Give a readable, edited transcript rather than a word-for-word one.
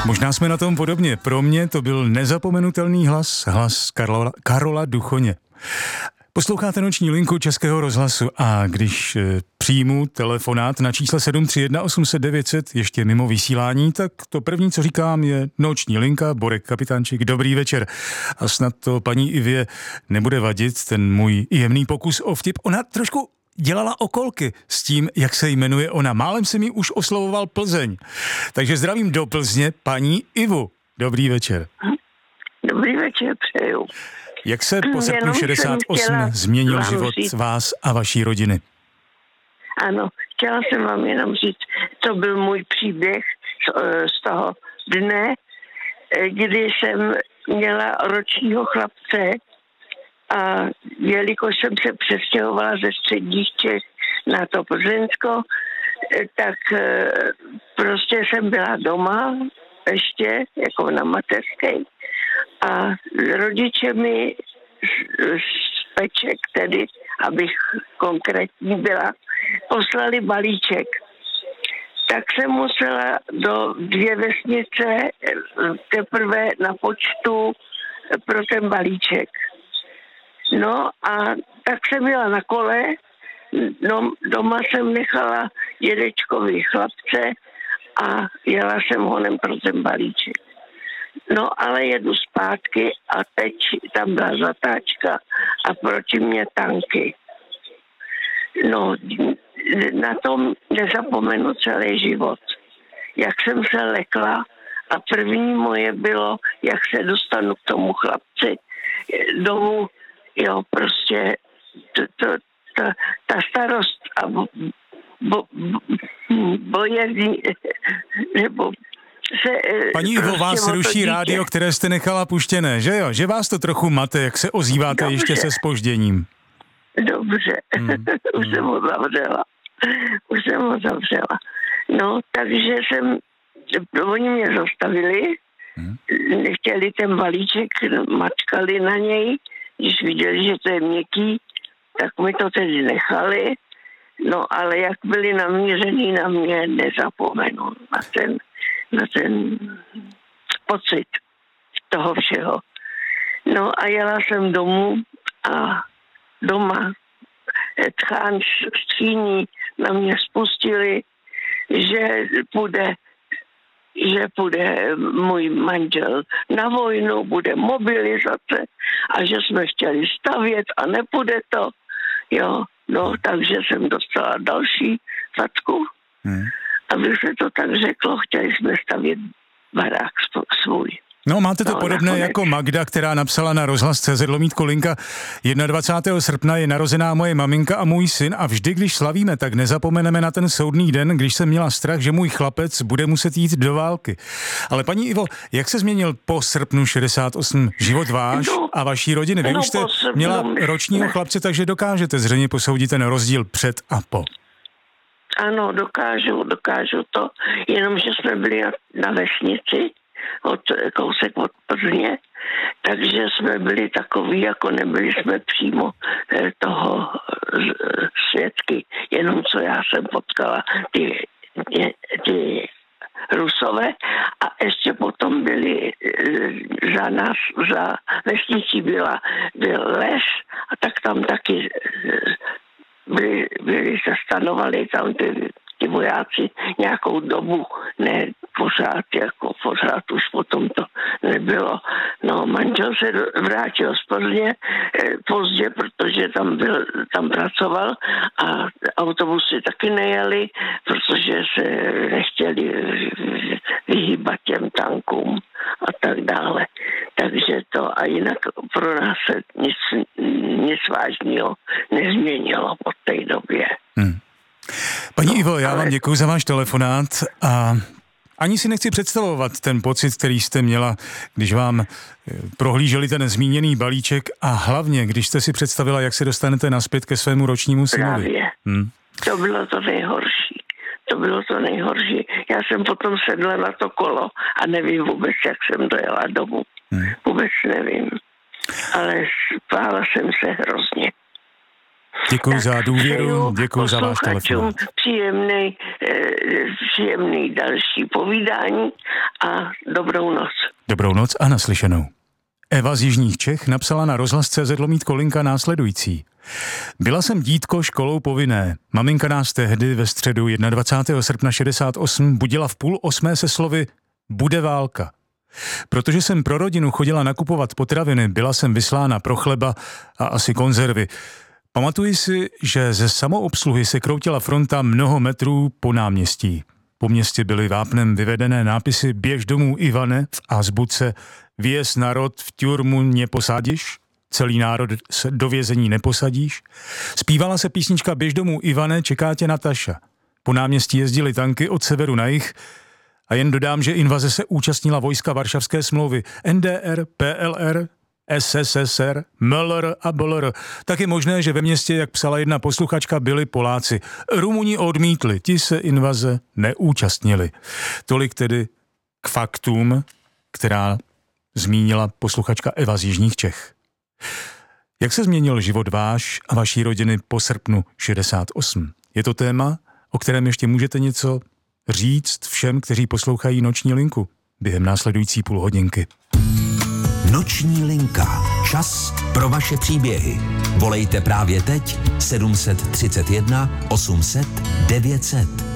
Možná jsme na tom podobně. Pro mě to byl nezapomenutelný hlas Karola Duchoně. Posloucháte Noční linku Českého rozhlasu a když přijmu telefonát na čísle 731 800 900 ještě mimo vysílání, tak to první, co říkám, je Noční linka, Borek Kapitánčik, dobrý večer. A snad to paní Ivě nebude vadit, ten můj jemný pokus o vtip. Ona trošku dělala okolky s tím, jak se jmenuje ona. Málem se mi už oslovoval Plzeň. Takže zdravím do Plzně paní Ivu. Dobrý večer. Dobrý večer, přeju. Jak se po srpnu 68 změnil život vás a vaší rodiny? Ano, chtěla jsem vám jenom říct, to byl můj příběh z toho dne, kdy jsem měla ročního chlapce a jelikož jsem se přestěhovala ze středních Čech na to Plzeňsko, tak prostě jsem byla doma ještě, jako na mateřské. A rodiče mi z Peček, tedy, abych konkrétní byla, poslali balíček. Tak jsem musela do 2 vesnice teprve na počtu pro ten balíček. No a tak jsem jela na kole, no, doma jsem nechala dědečkovi chlapce a jela jsem honem pro ten balíček. No ale jedu zpátky a teď tam byla zatáčka a proti mě tanky. No, na tom nezapomenu celý život. Jak jsem se lekla a první moje bylo, jak se dostanu k tomu chlapci domů, jo, prostě ta starost a bojezní, nebo paní Ivo, vás ruší rádio, které jste nechala puštěné, že jo? Že vás to trochu mate, jak se ozýváte. Dobře. Ještě se zpožděním. Dobře, Už jsem ho zavřela. No, takže oni mě zastavili, nechtěli ten balíček, mačkali na něj, když viděli, že to je měkký, tak mi to tedy nechali. No, ale jak byli namířený na mě, nezapomenu na ten pocit toho všeho. No a jela jsem domů a doma tchán skříní na mě spustili, že půjde můj manžel na vojnu, bude mobilizace a že jsme chtěli stavět a nepůjde to. Jo, no, takže jsem dostala další facku. Aby se to tak řeklo, chtěli jsme stavět barák svůj. No, máte to podobné nakonec jako Magda, která napsala na rozhlas.cz/linka 21. srpna je narozená moje maminka a můj syn a vždy, když slavíme, tak nezapomeneme na ten soudný den, když jsem měla strach, že můj chlapec bude muset jít do války. Ale paní Ivo, jak se změnil po srpnu 68 život váš a vaší rodiny? Vy už jste měla ročního chlapce, takže dokážete zřejmě posoudit ten rozdíl před a po. Ano, dokážu to, jenomže jsme byli na vesnici, kousek od Plzně, takže jsme byli takový, jako nebyli jsme přímo toho svědky, jenom co já jsem potkala ty Rusové a ještě potom byli za nás, za vesnicí byl les a tak tam taky byli se stanovali tam ty vojáci nějakou dobu, ne pořád už potom to nebylo. No, manžel se vrátil z Plzně pozdě, protože tam pracoval a autobusy taky nejeli, protože se nechtěli vyhýbat těm tankům a tak dále. Takže to a jinak pro nás se nic vážného nezměnilo po té době. Paní Ivo, já vám děkuji za váš telefonát a ani si nechci představovat ten pocit, který jste měla, když vám prohlíželi ten zmíněný balíček a hlavně, když jste si představila, jak se dostanete nazpět ke svému ročnímu synovi. Právě. To bylo to nejhorší. Já jsem potom sedla na to kolo a nevím vůbec, jak jsem dojela domů. Vůbec nevím. Ale spála jsem se hrozně. Děkuji za důvěru, děkuji za váš telefon. Příjemný další povídání a dobrou noc. Dobrou noc a naslyšenou. Eva z Jižních Čech napsala na rozhlas.cz/Linka následující. Byla jsem dítko školou povinné. Maminka nás tehdy ve středu 21. srpna 68 budila v 7:30 se slovy bude válka. Protože jsem pro rodinu chodila nakupovat potraviny, byla jsem vyslána pro chleba a asi konzervy. Pamatuji si, že ze samoobsluhy se kroutila fronta mnoho metrů po náměstí. Po městě byly vápnem vyvedené nápisy Běž domů Ivane v azbuce, Věz národ v ťurmu neposadíš, celý národ se do vězení neposadíš. Zpívala se písnička Běž domů Ivane, čeká tě Nataša. Po náměstí jezdily tanky od severu na jih a jen dodám, že invaze se účastnila vojska Varšavské smlouvy NDR, PLR, SSSR, MLR a BLR. Tak je možné, že ve městě, jak psala jedna posluchačka, byli Poláci. Rumuni odmítli, ti se invaze neúčastnili. Tolik tedy k faktům, která zmínila posluchačka Eva z Jižních Čech. Jak se změnil život váš a vaší rodiny po srpnu 68? Je to téma, o kterém ještě můžete něco říct všem, kteří poslouchají Noční linku během následující půlhodinky. Noční linka. Čas pro vaše příběhy. Volejte právě teď 731 800 900.